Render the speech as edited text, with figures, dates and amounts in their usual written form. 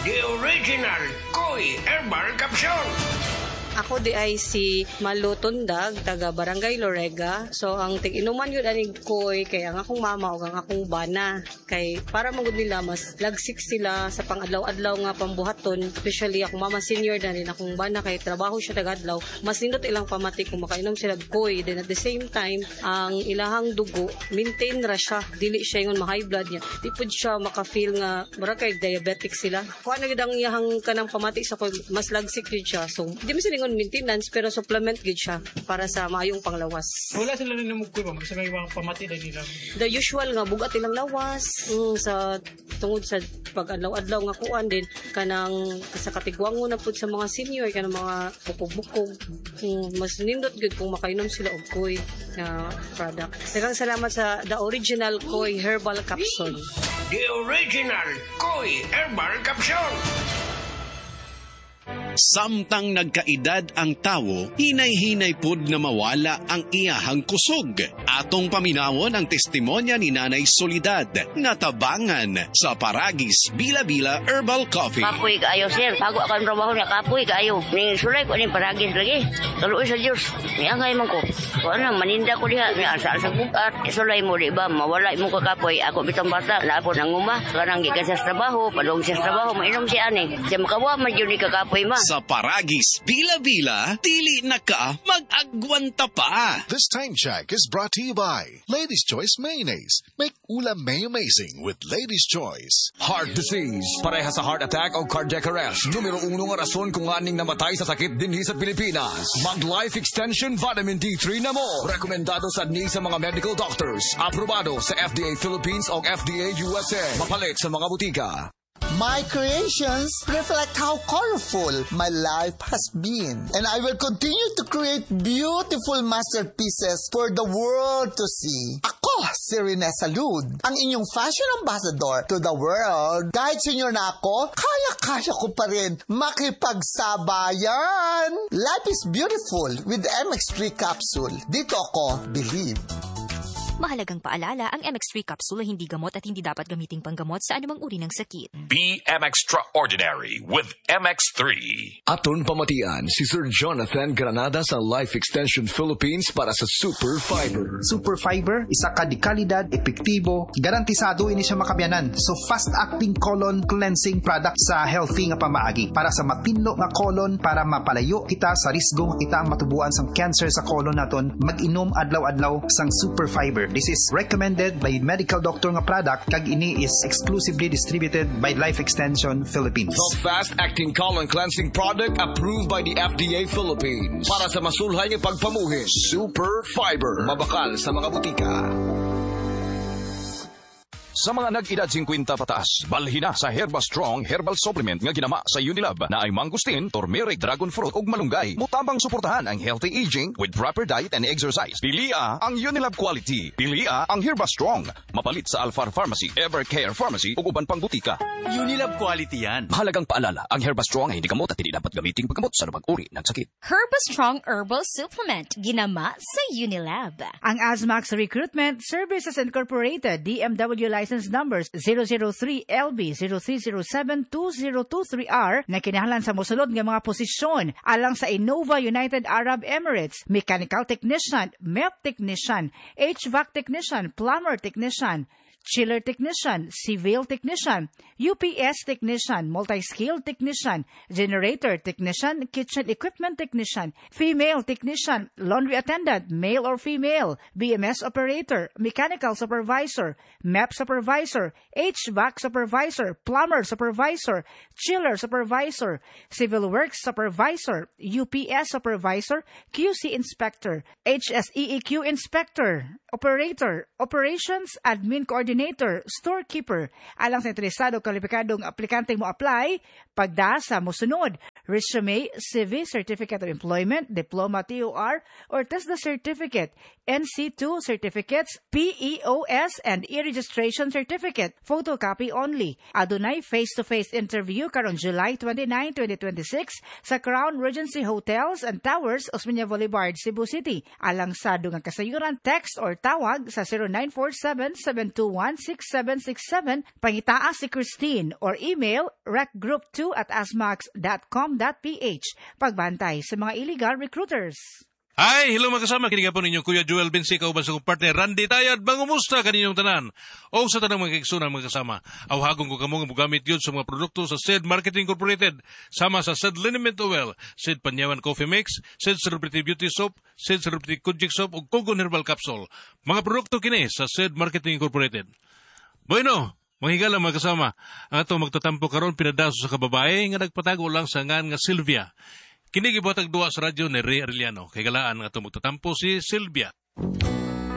The original Koi Herbal Capsule. Ako di ay si Malu Tundag, taga Barangay Lorega. So ang tig-inuman yun aning koy kay ang akong mama o ang akong bana. Kay para magud nila mas lagsik sila sa pang-adlaw-adlaw nga pambuhaton. Especially akong mama senior na rin akong bana kay trabaho siya taga-adlaw. Mas nindot ilang pamati kung makainom sila koy. Then at the same time, ang ilahang dugo, maintain ra siya. Dili siya yung ma-high blood niya. Di pud siya maka-feel nga mura kay diabetic sila. Kuha na gid ang iyahang kanang pamati sa koy, mas lagsik yun siya. So di mo sila maintenance pero supplement gid siya para sa maayong panglawas. Wala sila rin namugkoy ba? Sa may mga pamati na nila. The usual nga bugat ilang lawas sa tungod sa pag-adlaw-adlaw nga kuan din kanang sa katigwango na pud sa mga senior kanang mga bukog-bukog. Mas nindot gid kung makainom sila og koy na product. Daghang salamat sa the original Koi Herbal Capsule. The original Koi Herbal Capsule. Samtang nagkaedad ang tawo, hinay-hinay pud na mawala ang iyahang kusog. Atong paminawon ang testimonya ni Nanay Solidad nga tabangan sa Paragis Bila-Bila Herbal Coffee. Kapoy kaayo, sir. Bago ako ang trabaho niya, kapoy kaayo. Ning sulay ko ning Paragis lagi. Tuloy sa Diyos. Niangay man ko. Kung ano, maninda ko diha. Ni asa sa bukat. Sulay mo, di ba? Mawala mo ka kapoy. Ako bitang bata. Lapo nang uma. Kanang gikan sa trabaho. Padong sa trabaho. Mainom siya ani. Siya makawa, magyuni ka kapoy ma. Sa Paragis Bila-Bila, dili na ka mag-agwanta pa. This time check is brought to you by Lady's Choice Mayonnaise. Make ulam may amazing with Lady's Choice. Heart disease, pareha sa heart attack o cardiac arrest. Numero 1 nga rason kung aning namatay sa sakit dinhi sa Pilipinas. Mag-Life Extension Vitamin D3 na mo. Rekomendado sa ni sa mga medical doctors. Aprobado sa FDA Philippines o FDA USA. Mapalit sa mga butika. My creations reflect how colorful my life has been. And I will continue to create beautiful masterpieces for the world to see. Ako, si Rene Salud, ang inyong fashion ambassador to the world. Kahit senior na ako, kaya-kaya ko pa rin makipagsabayan. Life is beautiful with MX3 capsule. Dito ako, believe. Mahalagang paalala, ang MX3 capsule ay hindi gamot at hindi dapat gamiting panggamot sa anumang uri ng sakit. Be extraordinary with MX3. Aton pamatian si Sir Jonathan Granada sa Life Extension Philippines para sa Super Fiber. Super Fiber, isa ka di kalidad, epektibo, garantisado ini siya makabiyanan. So fast-acting colon cleansing product sa healthy nga pamaagi para sa matinlo nga colon para mapalayo kita sa risgo kita ang matubuan sang cancer sa colon naton. Mag-inom adlaw-adlaw sang Super Fiber. This is recommended by medical doctor nga product kag ini is exclusively distributed by Life Extension Philippines. The fast-acting colon cleansing product approved by the FDA Philippines para sa masulhay nga pagpamuhi. Super Fiber. Mabakal sa mga butika. Sa mga nag-edad 50 pataas, balhina sa Herba Strong Herbal Supplement nga ginama sa Unilab na ay mangustin, turmeric, dragon fruit ug malunggay. Mutabang suportahan ang healthy aging with proper diet and exercise. Pilia ang Unilab quality. Pilia ang Herba Strong. Mapalit sa Alfar Pharmacy, Evercare Pharmacy ug uban pang butika. Unilab quality yan. Mahalagang paalala, ang Herba Strong ay hindi gamot at hindi dapat gamiting paggamot sa anumang uri ng sakit. Herba Strong Herbal Supplement, ginama sa Unilab. Ang Asmax Recruitment Services Incorporated, DMW license numbers 003LB03072023R na kinahanglan sa mosulod nga mga posisyon alang sa Innova United Arab Emirates, Mechanical Technician, MEP Technician, HVAC Technician, Plumber Technician, Chiller Technician, Civil Technician, UPS Technician, Multi-Skilled Technician, Generator Technician, Kitchen Equipment Technician, Female Technician, Laundry Attendant, male or female, BMS Operator, Mechanical Supervisor, MEP Supervisor, HVAC Supervisor, Plumber Supervisor, Chiller Supervisor, Civil Works Supervisor, UPS Supervisor, QC Inspector, HSEEQ Inspector, Operator, Operations Admin Coordinator, Storekeeper. Alang sa interesado kwalipikadong aplikante mo apply, pagda sa mosunod, resume, CV, Certificate of Employment, Diploma TOR, or TESDA Certificate, NC2 Certificates, PEOS, and e-registration certificate, photocopy only. Adunay face-to-face interview karon July 29, 2026 sa Crown Regency Hotels and Towers, Osmeña Boulevard, Cebu City. Alang sa dungang kasayuran, text or tawag sa 0947-721 0917-781-6767. Pangitaa si Christine or email recgroup2@asmax.com.ph. Pagbantay sa mga illegal recruiters. Ay, hello mga kasama, kiniga po ninyo Kuya Joel Bensi, kauban sa kong partner Randy Tayad, bangumusta kaninyong tanan. O sa tanang mga kaigsunan mga kasama, awhagong ko kamo nga mugamit yun sa mga produkto sa SED Marketing Incorporated, sama sa SED Liniment Oil, SED Panyawan Coffee Mix, SED Celebrity Beauty Soap, SED Celebrity Kunjik Soap, ug Kogon Herbal Capsule. Mga produkto kini sa SED Marketing Incorporated. Bueno, manghigala mga kasama, ang ato magtatampo karon pinadaso sa kababae nga nagpatago lang sa ngan nga Sylvia. Kini gibuhatag duwa sa radyo ni Ray Arellano. Kay galaan nga itong magtatampo si Sylvia.